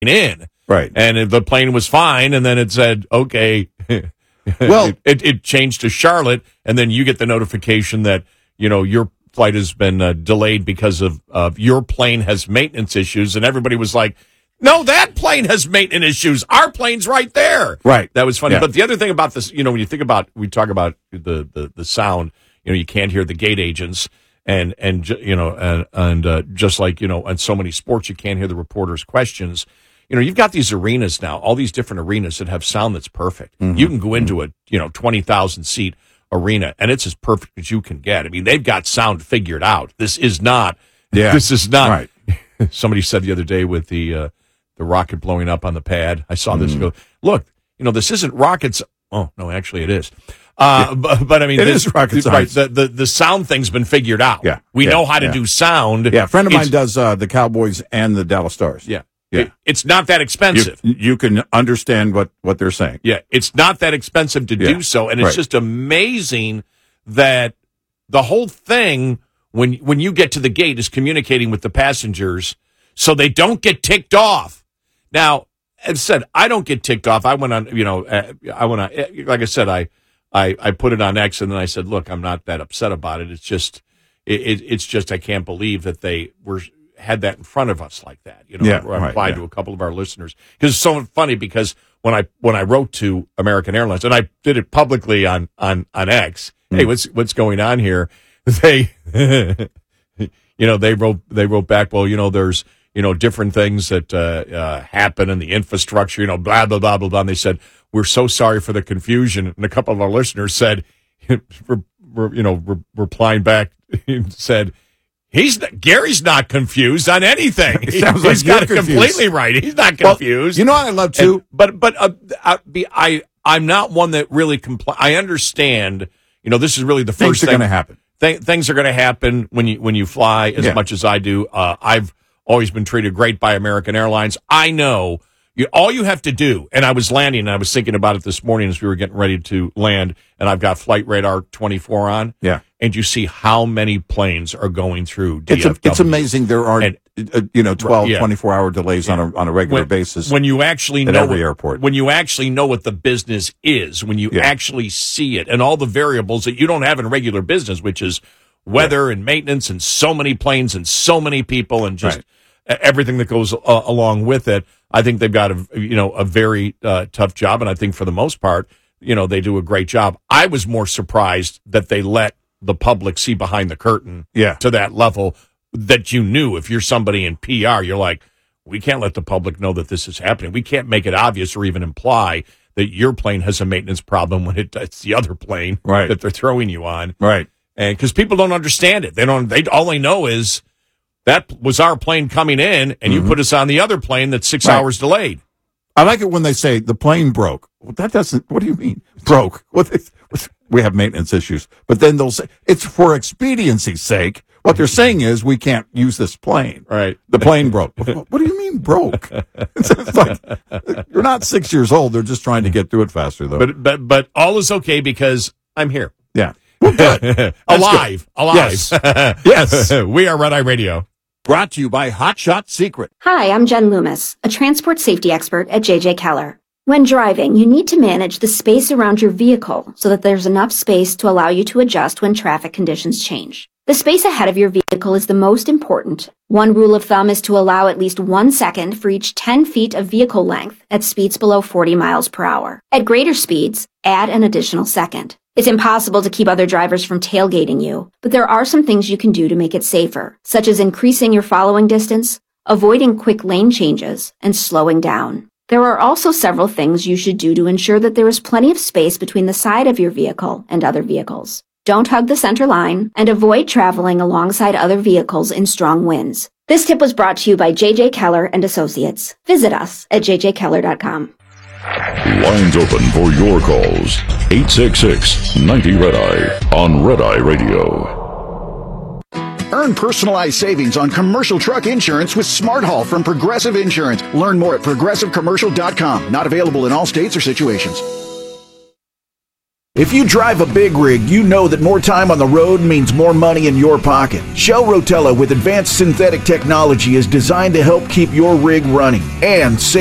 in. Right. And the plane was fine, and then it said, okay, well, it changed to Charlotte, and then you get the notification that, your flight has been delayed because of your plane has maintenance issues, and everybody was like, no, that plane has maintenance issues. Our plane's right there. Right. That was funny. Yeah. But the other thing about this, when you think about, we talk about the sound, you can't hear the gate agents, and just like, on so many sports, you can't hear the reporters' questions. You've got these arenas now, all these different arenas that have sound that's perfect. Mm-hmm. You can go into a, 20,000 seat arena, and it's as perfect as you can get. I mean, they've got sound figured out. This is not. Right. Somebody said the other day with the rocket blowing up on the pad. I saw this go, look, this isn't rockets. Oh, no, actually it is. But I mean, it is rocket science. Right, the sound thing's been figured out. Yeah. We know how to do sound. Yeah. A friend of mine does the Cowboys and the Dallas Stars. Yeah. Yeah. It's not that expensive. You can understand what they're saying. Yeah. It's not that expensive to do so. And it's just amazing that the whole thing, when you get to the gate, is communicating with the passengers so they don't get ticked off. Now, as I said, I don't get ticked off. I went on, like I said, I put it on X, and then I said, look, I'm not that upset about it. It's just, I can't believe that they had that in front of us like that. I replied to a couple of our listeners, because it's so funny, because when I wrote to American Airlines, and I did it publicly on X, hey, what's going on here? They, they wrote back, well, there's, different things that happen in the infrastructure, blah, blah, blah, blah, blah. And they said, we're so sorry for the confusion. And a couple of our listeners said, replying back, said, Gary's not confused on anything. He's got it completely right. He's not confused. Well, what I love too? I'm not one that really I understand, this is really the first thing. Things are going to happen. Things are going to happen when you fly as much as I do. I've always been treated great by American Airlines. I know all you have to do, and I was landing, and I was thinking about it this morning as we were getting ready to land, and I've got Flight Radar 24 on. Yeah. And you see how many planes are going through DFW. It's amazing. There are 12, 24-hour delays on a regular basis. When you actually at know every airport. When you actually know what the business is, when you actually see it, and all the variables that you don't have in regular business, which is weather and maintenance and so many planes and so many people and just everything that goes along with it. I think they've got a very tough job, and I think for the most part, they do a great job. I was more surprised that they let the public see behind the curtain to that level, that if you're somebody in PR, you're like, we can't let the public know that this is happening. We can't make it obvious or even imply that your plane has a maintenance problem when it's the other plane that they're throwing you on. Right. And because people don't understand it. All they know is that was our plane coming in, and you put us on the other plane that's 6 hours delayed. I like it when they say the plane broke. Well, that doesn't. What do you mean broke? We have maintenance issues, but then they'll say it's for expediency's sake. What they're saying is we can't use this plane. Right. The plane broke. What do you mean broke? It's like, you're not 6 years old. They're just trying to get through it faster, though. But all is okay because I'm here. Yeah. Well, good. Alive. Yes. Yes. We are Red Eye Radio. Brought to you by Hot Shot Secret. Hi, I'm Jen Loomis, a transport safety expert at JJ Keller. When driving, you need to manage the space around your vehicle so that there's enough space to allow you to adjust when traffic conditions change. The space ahead of your vehicle is the most important. One rule of thumb is to allow at least 1 second for each 10 feet of vehicle length at speeds below 40 miles per hour. At greater speeds, add an additional second. It's impossible to keep other drivers from tailgating you, but there are some things you can do to make it safer, such as increasing your following distance, avoiding quick lane changes, and slowing down. There are also several things you should do to ensure that there is plenty of space between the side of your vehicle and other vehicles. Don't hug the center line, and avoid traveling alongside other vehicles in strong winds. This tip was brought to you by JJ Keller and Associates. Visit us at jjkeller.com. Lines open for your calls. 866-90-RED-EYE on Red Eye Radio. Earn personalized savings on commercial truck insurance with Smart Haul from Progressive Insurance. Learn more at progressivecommercial.com. Not available in all states or situations. If you drive a big rig, you know that more time on the road means more money in your pocket. Shell Rotella with advanced synthetic technology is designed to help keep your rig running and save